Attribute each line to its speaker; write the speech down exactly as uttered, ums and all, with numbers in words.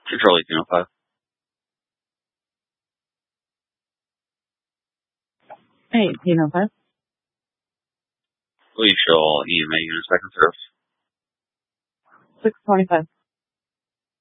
Speaker 1: Control eighteen oh five.
Speaker 2: Hey, eighteen oh five.
Speaker 1: Please show all E M A units back in service.
Speaker 2: six twenty-five.